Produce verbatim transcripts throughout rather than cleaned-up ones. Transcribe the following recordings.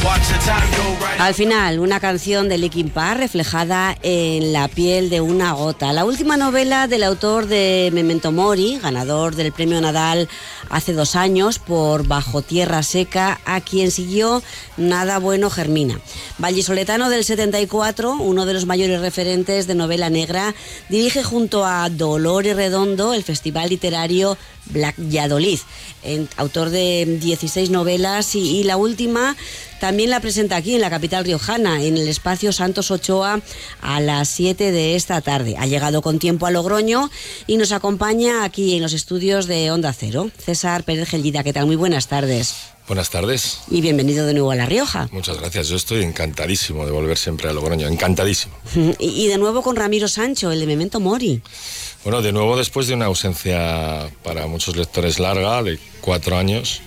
Al final, una canción de Linkin Park reflejada en la piel de una gota. La última novela del autor de Memento Mori, ganador del premio Nadal hace dos años por Bajo Tierra Seca, a quien siguió Nada Bueno Germina. Vallisoletano del setenta y cuatro, uno de los mayores referentes de novela negra, dirige junto a Dolores Redondo el festival literario Valladolid, autor de dieciséis novelas y, y la última también la presenta aquí en la capital riojana, en el espacio Santos Ochoa, a las siete de esta tarde. Ha llegado con tiempo a Logroño y nos acompaña aquí en los estudios de Onda Cero. César Pérez Gellida, ¿qué tal? Muy buenas tardes. Buenas tardes. Y bienvenido de nuevo a La Rioja. Muchas gracias, yo estoy encantadísimo de volver siempre a Logroño, encantadísimo. Y, y de nuevo con Ramiro Sancho, el de Memento Mori. Bueno, de nuevo después de una ausencia para muchos lectores larga, de cuatro años,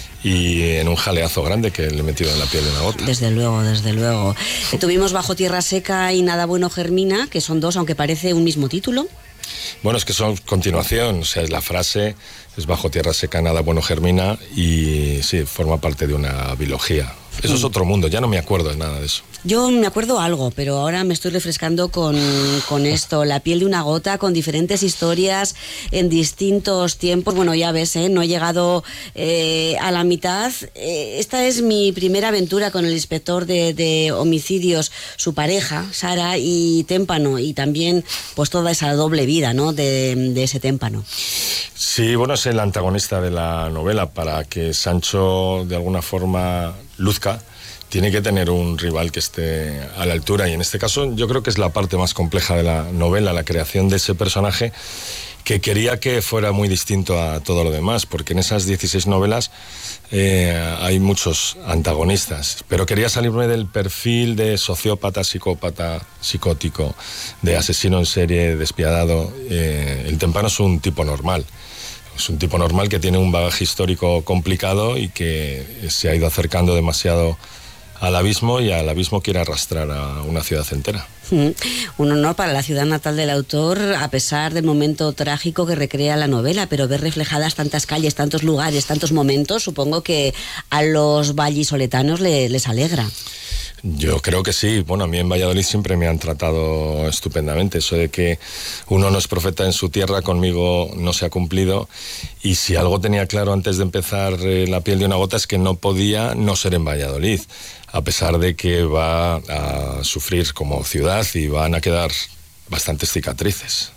y en un jaleazo grande que le he metido en la piel de una gota. Desde luego, desde luego. Tuvimos Bajo Tierra Seca y Nada Bueno Germina, que son dos, aunque parece un mismo título. Bueno, es que son continuación, o sea, es la frase, es Bajo Tierra Seca, Nada Bueno Germina, y sí, forma parte de una biología. Eso es otro mundo, ya no me acuerdo de nada de eso. Yo me acuerdo algo, pero ahora me estoy refrescando con, con esto, La piel de una gota, con diferentes historias en distintos tiempos. Bueno, ya ves, ¿eh? No he llegado eh, a la mitad. Eh, esta es mi primera aventura con el inspector de, de homicidios, su pareja, Sara, y Témpano, y también pues toda esa doble vida, ¿no?, de, de ese Témpano. Sí, bueno, es el antagonista de la novela. Para que Sancho de alguna forma luzca, tiene que tener un rival que esté a la altura, y en este caso yo creo que es la parte más compleja de la novela, la creación de ese personaje que quería que fuera muy distinto a todo lo demás, porque en esas dieciséis novelas eh, hay muchos antagonistas, pero quería salirme del perfil de sociópata, psicópata, psicótico, de asesino en serie, despiadado. Eh, el Témpano es un tipo normal. Es un tipo normal que tiene un bagaje histórico complicado y que se ha ido acercando demasiado al abismo, y al abismo quiere arrastrar a una ciudad entera. Un honor para la ciudad natal del autor, a pesar del momento trágico que recrea la novela, pero ver reflejadas tantas calles, tantos lugares, tantos momentos, supongo que a los vallisoletanos le, les alegra. Yo creo que sí. Bueno, a mí en Valladolid siempre me han tratado estupendamente. Eso de que uno no es profeta en su tierra, conmigo no se ha cumplido. Y si algo tenía claro antes de empezar eh, La piel de una gota, es que no podía no ser en Valladolid, a pesar de que va a sufrir como ciudad y van a quedar bastantes cicatrices.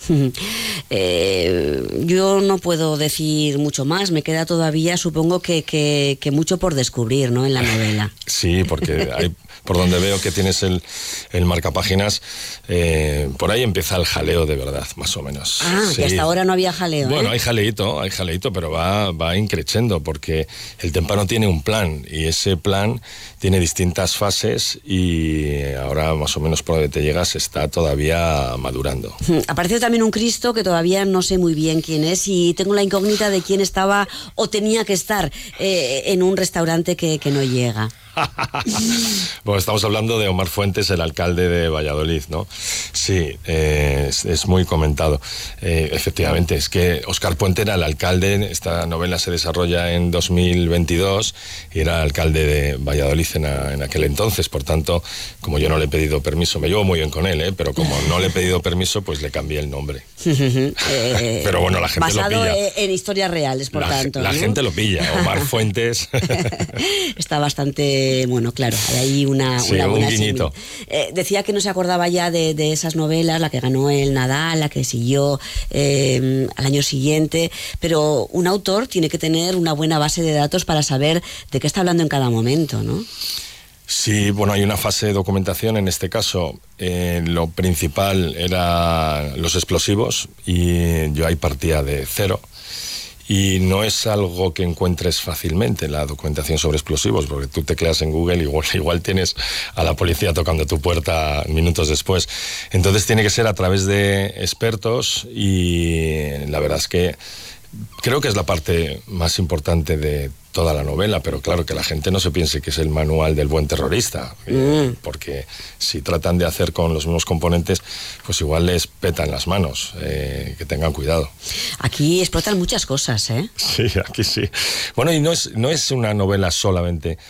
Eh, yo no puedo decir mucho más, me queda todavía, supongo que, que, que mucho por descubrir, ¿no?, en la novela. Sí, porque hay, por donde veo que tienes el, el marcapáginas, eh, por ahí empieza el jaleo de verdad, más o menos. Ah, sí. Que hasta ahora no había jaleo. Bueno, ¿eh? hay jaleito, hay jaleito, pero va, va increciendo, porque el Témpano tiene un plan, y ese plan tiene distintas fases, y ahora más o menos por donde te llegas está todavía madurando. Apareció también un Cristo que todavía no sé muy bien quién es, y tengo la incógnita de quién estaba o tenía que estar eh, en un restaurante que, que no llega. Bueno, estamos hablando de Omar Fuentes, el alcalde de Valladolid, ¿no? Sí, eh, es, es muy comentado. Eh, efectivamente, es que Óscar Puente era el alcalde. Esta novela se desarrolla en dos mil veintidós y era alcalde de Valladolid en, a, en aquel entonces. Por tanto, como yo no le he pedido permiso, me llevo muy bien con él, ¿eh? Pero como no le he pedido permiso, pues le cambié el nombre. eh, Pero bueno, la gente lo pilla. Basado en historias reales, por la, tanto. La ¿no? gente lo pilla. Omar Fuentes. Está bastante... Bueno, claro, hay ahí una, sí, una buena un guiñito. Eh, decía que no se acordaba ya de, de esas novelas, la que ganó el Nadal, la que siguió eh, al año siguiente, pero un autor tiene que tener una buena base de datos para saber de qué está hablando en cada momento, ¿no? Sí, bueno, hay una fase de documentación en este caso. Eh, lo principal era los explosivos, y yo ahí partía de cero. Y no es algo que encuentres fácilmente, la documentación sobre explosivos, porque tú tecleas en Google y igual, igual tienes a la policía tocando tu puerta minutos después. Entonces tiene que ser a través de expertos, y la verdad es que creo que es la parte más importante de toda la novela, pero claro, que la gente no se piense que es el manual del buen terrorista, eh, mm. porque si tratan de hacer con los mismos componentes, pues igual les petan las manos, eh, que tengan cuidado. Aquí explotan muchas cosas, ¿eh? Sí, aquí sí. Bueno, y no es, no es una novela solamente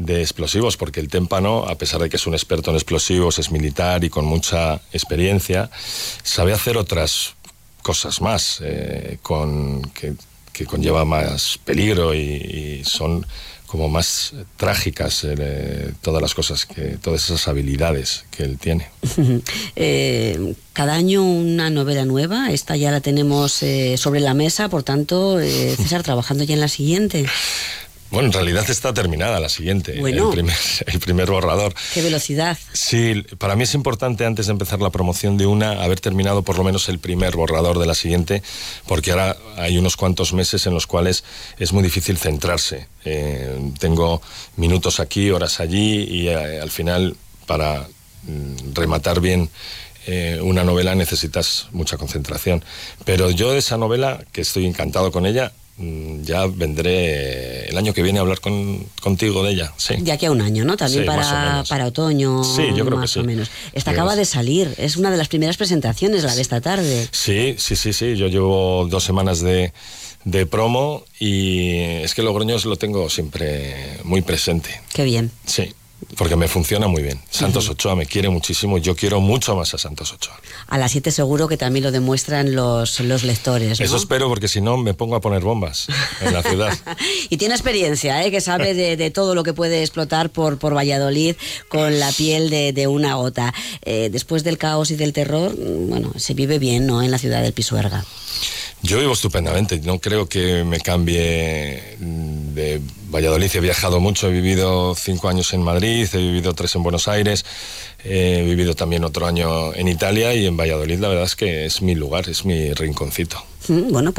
de explosivos, porque el témpano, a pesar de que es un experto en explosivos, es militar y con mucha experiencia, sabe hacer otras cosas más, eh, con, que, que conlleva más peligro y, y son como más trágicas eh, todas las cosas, que todas esas habilidades que él tiene. eh, cada año una novela nueva, esta ya la tenemos eh, sobre la mesa, por tanto, eh, César, trabajando ya en la siguiente. Bueno, en realidad está terminada la siguiente, bueno, el, primer, el primer borrador. ¡Qué velocidad! Sí, para mí es importante, antes de empezar la promoción de una, haber terminado por lo menos el primer borrador de la siguiente, porque ahora hay unos cuantos meses en los cuales es muy difícil centrarse. Eh, tengo minutos aquí, horas allí, y eh, al final, para mm, rematar bien eh, una novela necesitas mucha concentración. Pero yo de esa novela, que estoy encantado con ella, ya vendré el año que viene a hablar con, contigo de ella, sí. De aquí a un año, ¿no? También sí, para, para otoño. Sí, yo creo más que sí. o menos. Esta acaba de salir, es una de las primeras presentaciones, la de esta tarde. Sí, sí, sí, sí. Yo llevo dos semanas de, de promo y es que Logroño lo tengo siempre muy presente. Qué bien. Sí. Porque me funciona muy bien. Santos Ochoa me quiere muchísimo. Yo quiero mucho más a Santos Ochoa. A las siete seguro que también lo demuestran los, los lectores, ¿no? Eso espero, porque si no me pongo a poner bombas en la ciudad. Y tiene experiencia, ¿eh? Que sabe de, de todo lo que puede explotar por, por Valladolid con la piel de, de una gota. Eh, después del caos y del terror, bueno, se vive bien, ¿no? En la ciudad del Pisuerga. Yo vivo estupendamente, no creo que me cambie de Valladolid. He viajado mucho, he vivido cinco años en Madrid, he vivido tres en Buenos Aires, he vivido también otro año en Italia, y en Valladolid la verdad es que es mi lugar, es mi rinconcito. Bueno, pues